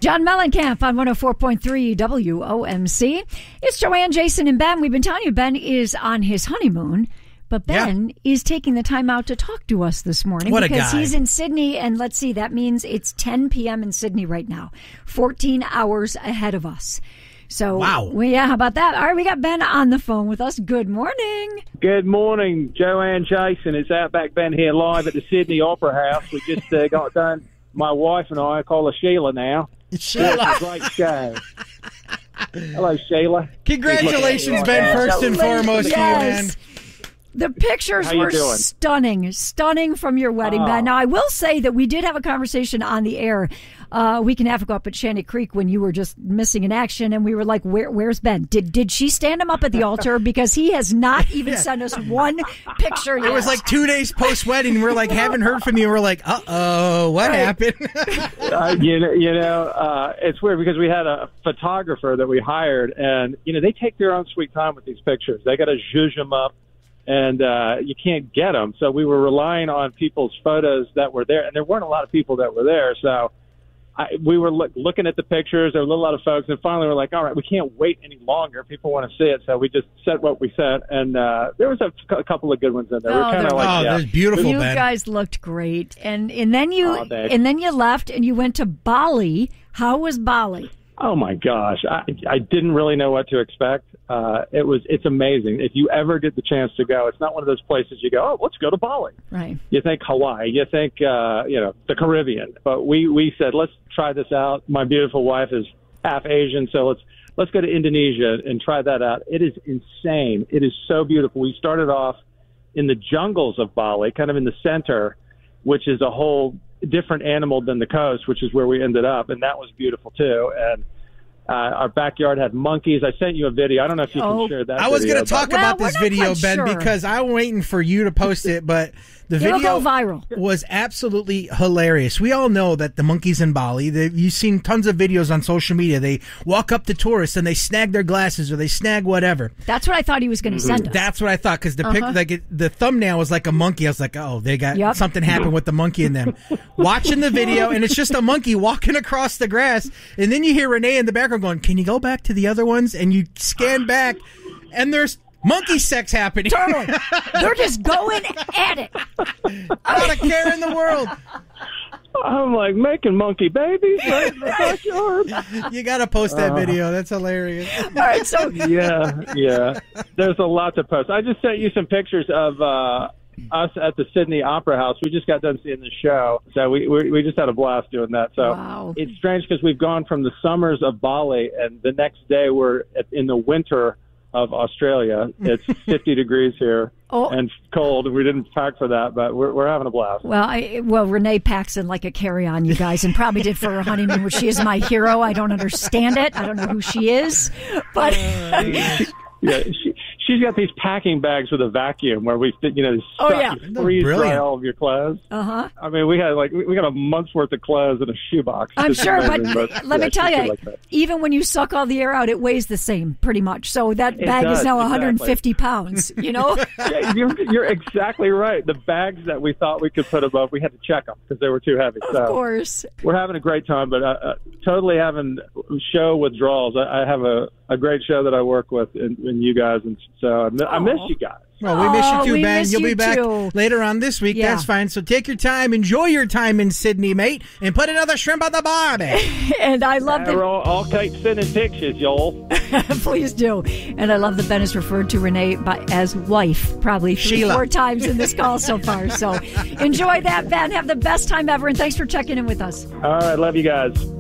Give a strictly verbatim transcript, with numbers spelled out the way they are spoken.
John Mellencamp on one oh four point three W O M C. It's Joanne, Jason, and Ben. We've been telling you Ben is on his honeymoon, but Ben yeah. is taking the time out to talk to us this morning what because a guy. he's in Sydney, and let's see, that means it's ten p.m. in Sydney right now, fourteen hours ahead of us. So, wow. well, yeah, how about that? All right, we got Ben on the phone with us. Good morning. Good morning, Joanne, Jason. It's Outback Ben here live at the Sydney Opera House. We just uh, got done. My wife and I, I call her Sheila now. Sheila. It's a great show. Hello, Sheila. Congratulations, Ben, first and foremost yes. to you, man. The pictures were doing? stunning, stunning from your wedding, oh. Ben. Now, I will say that we did have a conversation on the air uh, a week and a half ago up at Shanty Creek when you were just missing in action, and we were like, "Where, where's Ben? Did did she stand him up at the altar? Because he has not even yeah. sent us one picture yet." It was like two days post-wedding. We're like, haven't heard from you. We're like, uh-oh, what right. happened? uh, you know, you know uh, it's weird because we had a photographer that we hired, and, you know, they take their own sweet time with these pictures. They got to zhuzh them up. And uh, you can't get them. So we were relying on people's photos that were there. And there weren't a lot of people that were there. So I, we were look, looking at the pictures. There were a lot of folks. And finally we're like, all right, we can't wait any longer. People want to see it. So we just said what we said. And uh, there was a, a couple of good ones in there. Oh, we were kind of like, oh, yeah. that's beautiful, You Ben. guys looked great. And, and, then you, Oh, and then you left and you went to Bali. How was Bali? Oh my gosh, I, I didn't really know what to expect. Uh, it was, it's amazing. If you ever get the chance to go, it's not one of those places you go, oh, let's go to Bali. Right. You think Hawaii, you think, uh, you know, the Caribbean. But we, we said, let's try this out. My beautiful wife is half Asian, so let's, let's go to Indonesia and try that out. It is insane. It is so beautiful. We started off in the jungles of Bali, kind of in the center, which is a whole different animal than the coast, which is where we ended up, and that was beautiful too. And uh, our backyard had monkeys. I sent you a video. I don't know if you oh, can share that. I was going to talk Well, about we're this not video, quite Ben, sure. because I'm waiting for you to post it, but the It'll video go viral. was absolutely hilarious. We all know that the monkeys in Bali, they, you've seen tons of videos on social media. They walk up to tourists and they snag their glasses or they snag whatever. That's what I thought he was going to send us. That's what I thought, because the, Uh-huh. pic, like it, the thumbnail was like a monkey. I was like, oh, they got Yep. something happened with the monkey in them. Watching the video, and it's just a monkey walking across the grass, and then you hear Renee in the background going, can you go back to the other ones? And you scan back, and there's monkey sex happening. Totally. They're just going at it. Not a care in the world. I'm like making monkey babies right in the backyard. You got to post that Uh, video. That's hilarious. All right, so Yeah, yeah. There's a lot to post. I just sent you some pictures of uh, us at the Sydney Opera House. We just got done seeing the show, so we we, we just had a blast doing that. So Wow. it's strange because we've gone from the summers of Bali, and the next day we're at, in the winter of Australia. It's fifty degrees here Oh. and cold. We didn't pack for that, but we're we're having a blast. Well, I, well, Renee packs in like a carry-on, you guys, and probably did for her honeymoon, which she is my hero. I don't understand it. I don't know who she is, but Yeah, she, she's got these packing bags with a vacuum where we, you know, Oh, suck, yeah. you freeze dry Brilliant. all of your clothes. uh-huh. I mean, we had like we we got a month's worth of clothes in a shoebox. I'm It's sure, but amazing, let yeah, me tell she's good you, like that. even when you suck all the air out, it weighs the same, pretty much. So that It bag does, is now exactly. one hundred fifty pounds, you know? Yeah, you're, you're exactly right. The bags that we thought we could put above, we had to check them because they were too heavy. Of So course. we're having a great time, but uh, uh, totally having show withdrawals. I, I have a, a great show that I work with in, in you guys, and so I, mi- I miss Aw. you guys. Well, we miss Oh, you too, we Ben. miss You'll you be back too. later on this week. Yeah. That's fine. So take your time. Enjoy your time in Sydney, mate, and put another shrimp on the barbie. And I love Yeah, that. we're all, all keep sending pictures, y'all. Please do. And I love that Ben has referred to Renee by, as wife probably three, Sheila. four times in this call so far. So enjoy that, Ben. Have the best time ever, and thanks for checking in with us. All right, love you guys.